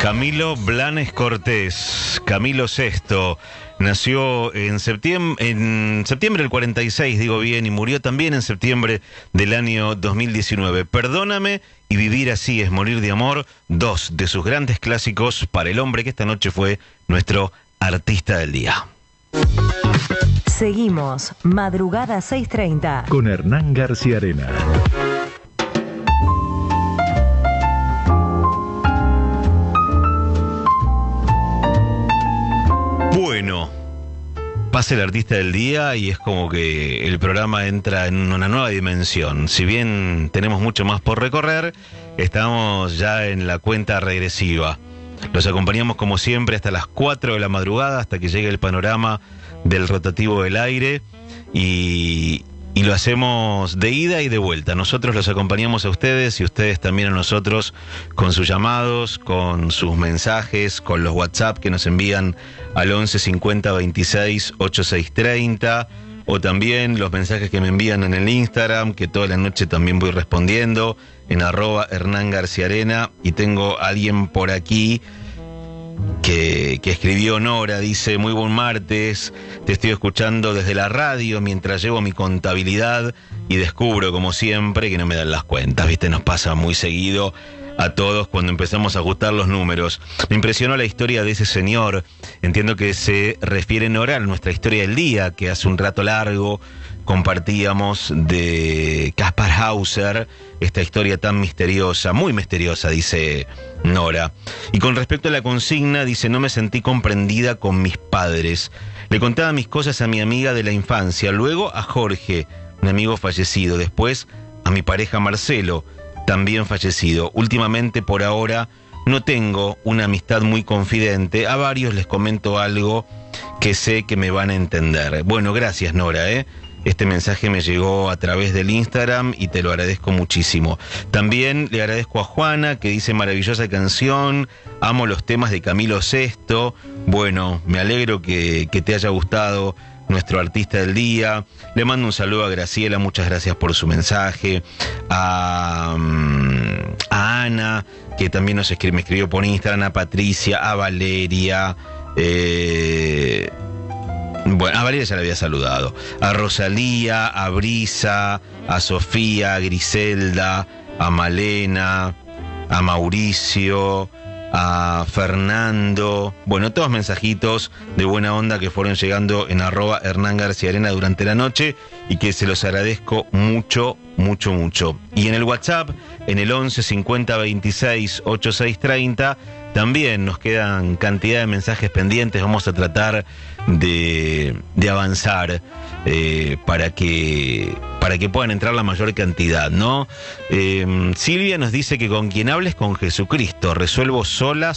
Camilo Blanes Cortés, Camilo VI, nació en septiembre del 46, digo bien, y murió también en septiembre del año 2019. Perdóname y vivir así es morir de amor, dos de sus grandes clásicos para el hombre que esta noche fue nuestro artista del día. Seguimos, madrugada 6:30. Con Hernán García Arena. Bueno, pasa el artista del día y es como que el programa entra en una nueva dimensión. Si bien tenemos mucho más por recorrer, estamos ya en la cuenta regresiva. Los acompañamos como siempre hasta las 4 de la madrugada, hasta que llegue el panorama del rotativo del aire y lo hacemos de ida y de vuelta. Nosotros los acompañamos a ustedes y ustedes también a nosotros con sus llamados, con sus mensajes, con los WhatsApp que nos envían al 11 50 26 86 30 o también los mensajes que me envían en el Instagram, que toda la noche también voy respondiendo en @Hernán García Arena. Y tengo a alguien por aquí que escribió Nora, dice: muy buen martes, te estoy escuchando desde la radio mientras llevo mi contabilidad y descubro como siempre que no me dan las cuentas, viste, nos pasa muy seguido a todos cuando empezamos a ajustar los números. Me impresionó la historia de ese señor, entiendo que se refiere Nora a nuestra historia del día, que hace un rato largo compartíamos de Kaspar Hauser, esta historia tan misteriosa, muy misteriosa, dice Nora. Y con respecto a la consigna, dice: no me sentí comprendida con mis padres. Le contaba mis cosas a mi amiga de la infancia, luego a Jorge, un amigo fallecido, después a mi pareja Marcelo, también fallecido. Últimamente, por ahora, no tengo una amistad muy confidente. A varios les comento algo que sé que me van a entender. Bueno, gracias, Nora, Este mensaje me llegó a través del Instagram y te lo agradezco muchísimo. También le agradezco a Juana, que dice: maravillosa canción, amo los temas de Camilo VI. Bueno, me alegro que te haya gustado nuestro artista del día. Le mando un saludo a Graciela, muchas gracias por su mensaje. A Ana, que también me escribió por Instagram, a Patricia, a Valeria, bueno, a Valeria ya la había saludado. A Rosalía, a Brisa, a Sofía, a Griselda, a Malena, a Mauricio, a Fernando. Bueno, todos mensajitos de buena onda que fueron llegando en @Hernán García Arena durante la noche y que se los agradezco mucho, mucho, mucho. Y en el WhatsApp, en el 11 50 26 86 30, también nos quedan cantidad de mensajes pendientes. Vamos a tratar de avanzar para que puedan entrar la mayor cantidad, ¿no? Silvia nos dice que con quien hables con Jesucristo, resuelvo sola,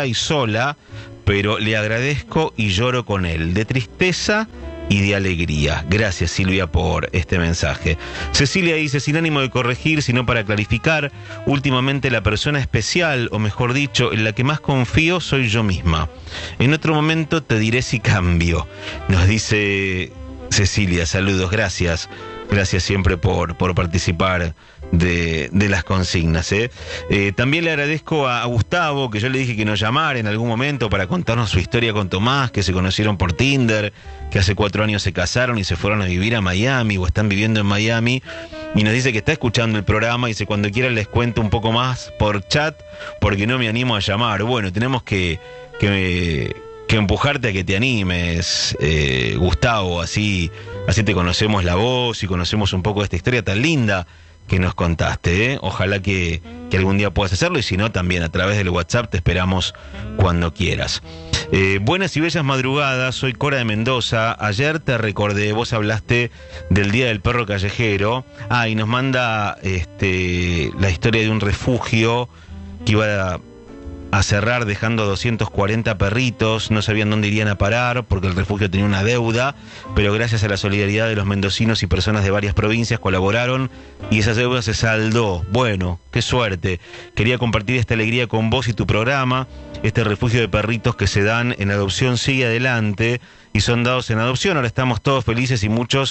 pero le agradezco y lloro con él, de tristeza y de alegría. Gracias, Silvia, por este mensaje. Cecilia dice: sin ánimo de corregir, sino para clarificar, últimamente la persona especial, o mejor dicho, en la que más confío soy yo misma. En otro momento te diré si cambio. Nos dice Cecilia, saludos, gracias. Gracias siempre por participar de las consignas. También le agradezco a Gustavo, que yo le dije que nos llamara en algún momento para contarnos su historia con Tomás, que se conocieron por Tinder, que hace 4 años se casaron y se fueron a vivir a Miami o están viviendo en Miami. Y nos dice que está escuchando el programa y dice: cuando quieran les cuento un poco más por chat porque no me animo a llamar. Bueno, tenemos que empujarte a que te animes, Gustavo, así te conocemos la voz y conocemos un poco de esta historia tan linda que nos contaste, Ojalá que algún día puedas hacerlo, y si no, también a través del WhatsApp te esperamos cuando quieras. Buenas y bellas madrugadas, soy Cora de Mendoza. Ayer te recordé, vos hablaste del Día del Perro Callejero. Y nos manda la historia de un refugio que iba a cerrar dejando 240 perritos, no sabían dónde irían a parar porque el refugio tenía una deuda, pero gracias a la solidaridad de los mendocinos y personas de varias provincias colaboraron y esa deuda se saldó. Bueno, qué suerte. Quería compartir esta alegría con vos y tu programa. Este refugio de perritos que se dan en adopción sigue adelante y son dados en adopción. Ahora estamos todos felices y mucho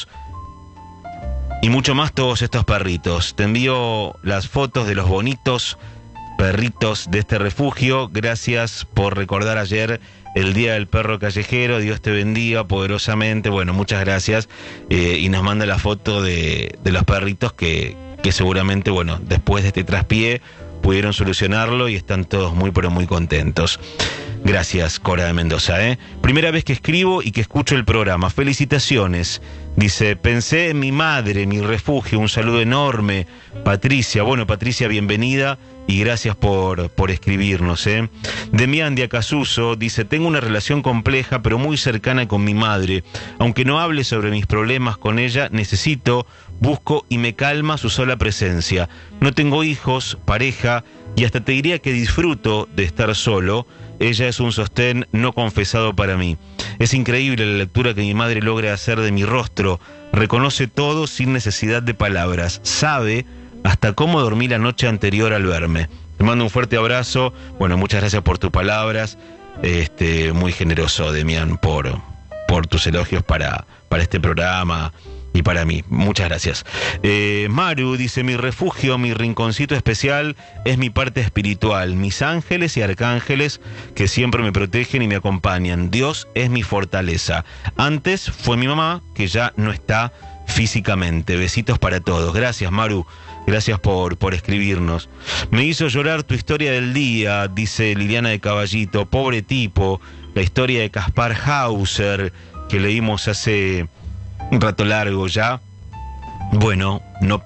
más todos estos perritos. Te envío las fotos de los bonitos perritos de este refugio. Gracias por recordar ayer el Día del Perro Callejero. Dios te bendiga poderosamente. Bueno, muchas gracias. Y nos manda la foto de los perritos que seguramente, bueno, después de este traspié pudieron solucionarlo y están todos muy pero muy contentos. Gracias, Cora de Mendoza, Primera vez que escribo y que escucho el programa. Felicitaciones. Dice, pensé en mi madre, mi refugio. Un saludo enorme, Patricia. Bueno, Patricia, bienvenida y gracias por escribirnos, Demián de Acasuso dice, tengo una relación compleja pero muy cercana con mi madre. Aunque no hable sobre mis problemas con ella, necesito, busco y me calma su sola presencia. No tengo hijos, pareja y hasta te diría que disfruto de estar solo. Ella es un sostén no confesado para mí. Es increíble la lectura que mi madre logra hacer de mi rostro. Reconoce todo sin necesidad de palabras. Sabe hasta cómo dormí la noche anterior al verme. Te mando un fuerte abrazo. Bueno, muchas gracias por tus palabras. Muy generoso, Demián, por tus elogios para este programa y para mí. Muchas gracias. Maru dice, mi refugio, mi rinconcito especial es mi parte espiritual, mis ángeles y arcángeles que siempre me protegen y me acompañan. Dios es mi fortaleza. Antes fue mi mamá, que ya no está físicamente. Besitos para todos. Gracias, Maru. Gracias por escribirnos. Me hizo llorar tu historia del día, dice Liliana de Caballito. Pobre tipo. La historia de Kaspar Hauser, que leímos hace un rato largo ya. Bueno,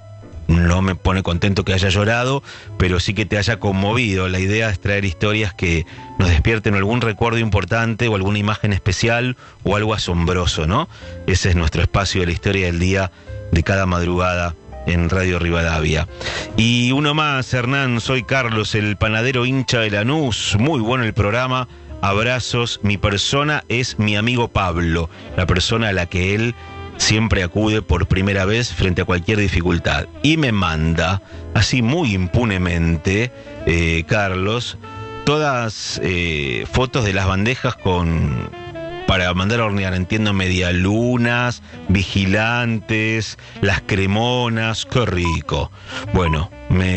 no me pone contento que haya llorado, pero sí que te haya conmovido. La idea es traer historias que nos despierten algún recuerdo importante o alguna imagen especial o algo asombroso, ¿no? Ese es nuestro espacio de la historia del día de cada madrugada en Radio Rivadavia. Y uno más, Hernán, soy Carlos, el panadero hincha de Lanús. Muy bueno el programa. Abrazos. Mi persona es mi amigo Pablo, la persona a la que él siempre acude por primera vez frente a cualquier dificultad. Y me manda, así muy impunemente, Carlos, todas fotos de las bandejas para mandar a hornear, entiendo, medialunas, vigilantes, las cremonas. ¡Qué rico! Bueno,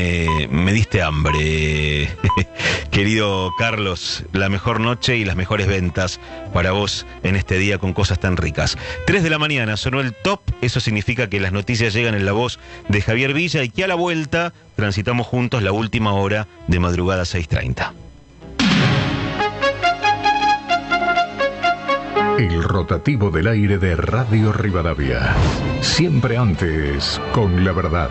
me diste hambre, querido Carlos. La mejor noche y las mejores ventas para vos en este día con cosas tan ricas. 3 de la mañana, sonó el top. Eso significa que las noticias llegan en la voz de Javier Villa y que a la vuelta transitamos juntos la última hora de Madrugada 6:30. El rotativo del aire de Radio Rivadavia. Siempre antes, con la verdad.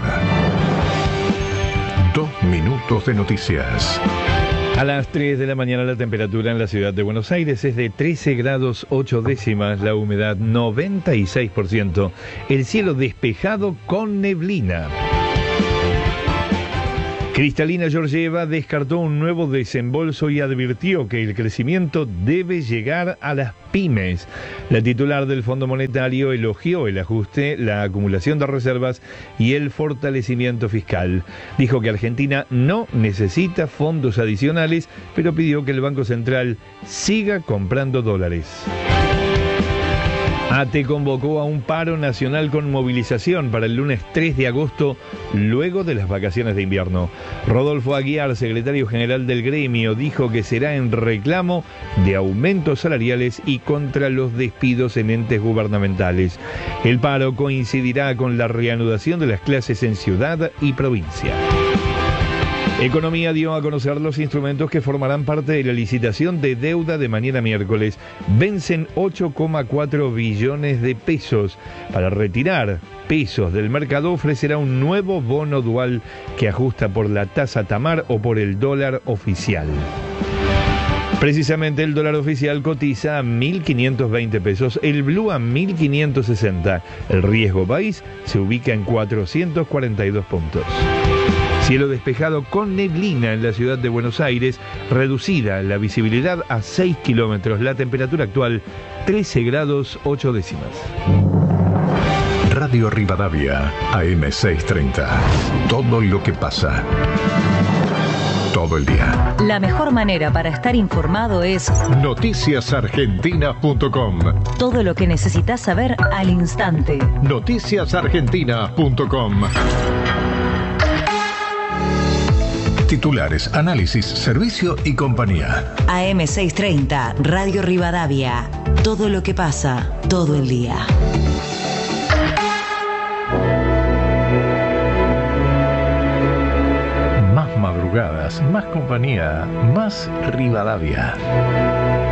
2 minutos de noticias. A las 3 de la mañana la temperatura en la ciudad de Buenos Aires es de 13 grados 8 décimas, la humedad 96%, el cielo despejado con neblina. Cristalina Georgieva descartó un nuevo desembolso y advirtió que el crecimiento debe llegar a las pymes. La titular del Fondo Monetario elogió el ajuste, la acumulación de reservas y el fortalecimiento fiscal. Dijo que Argentina no necesita fondos adicionales, pero pidió que el Banco Central siga comprando dólares. ATE convocó a un paro nacional con movilización para el lunes 3 de agosto, luego de las vacaciones de invierno. Rodolfo Aguiar, secretario general del gremio, dijo que será en reclamo de aumentos salariales y contra los despidos en entes gubernamentales. El paro coincidirá con la reanudación de las clases en ciudad y provincia. Economía dio a conocer los instrumentos que formarán parte de la licitación de deuda de mañana miércoles. Vencen 8,4 billones de pesos. Para retirar pesos del mercado ofrecerá un nuevo bono dual que ajusta por la tasa Tamar o por el dólar oficial. Precisamente el dólar oficial cotiza a 1.520 pesos, el blue a 1.560. El riesgo país se ubica en 442 puntos. Cielo despejado con neblina en la ciudad de Buenos Aires, reducida la visibilidad a 6 kilómetros, la temperatura actual 13 grados 8 décimas. Radio Rivadavia, AM630. Todo lo que pasa. Todo el día. La mejor manera para estar informado es noticiasargentina.com. todo lo que necesitas saber al instante. Noticiasargentina.com. Titulares, análisis, servicio y compañía. AM630, Radio Rivadavia. Todo lo que pasa, todo el día. Más madrugadas, más compañía, más Rivadavia.